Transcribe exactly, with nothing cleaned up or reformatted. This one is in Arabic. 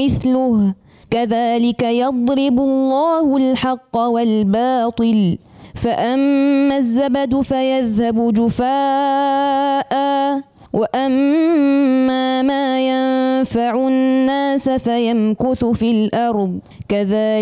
مثله كذلك يضرب الله الحق والباطل فأما الزبد فيذهب جفاء وأما ما ينفع الناس فيمكث في الأرض كذلك